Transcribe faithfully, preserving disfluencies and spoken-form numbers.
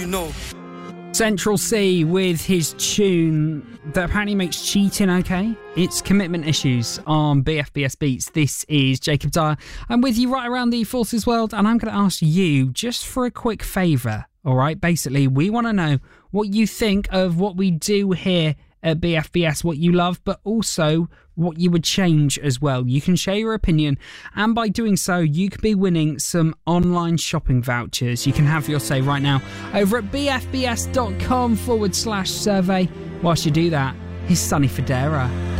you know. Central C with his tune that apparently makes cheating okay. It's Commitment Issues on B F B S Beats. This is Jacob Dyer. I'm with you right around the Forces world, and I'm going to ask you just for a quick favour. All right, basically, we want to know what you think of what we do here at B F B S, what you love, but also what you would change as well. You can share your opinion, and by doing so, you could be winning some online shopping vouchers. You can have your say right now over at bfbs.com forward slash survey. Whilst you do that, here's Sonny Fodera.